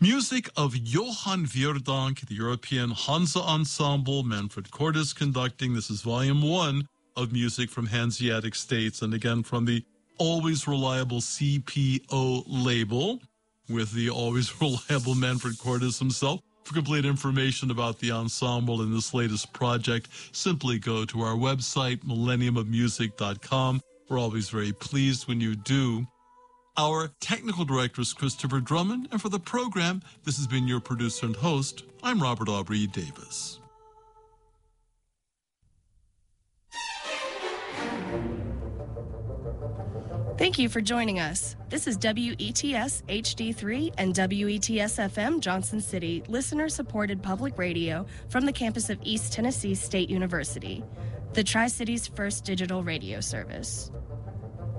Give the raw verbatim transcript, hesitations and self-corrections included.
Music of Johann Vierdanck, the European Hansa Ensemble, Manfred Cordes conducting. This is volume one of music from Hanseatic States, and again from the always reliable C P O label, with the always reliable Manfred Cordes himself. For complete information about the ensemble and this latest project, simply go to our website, millennium of music dot com. We're always very pleased when you do. Our technical director is Christopher Drummond, and for the program, this has been your producer and host. I'm Robert Aubrey Davis. Thank you for joining us. This is W E T S H D three and W E T S F M Johnson City, listener-supported public radio from the campus of East Tennessee State University, the Tri-City's first digital radio service.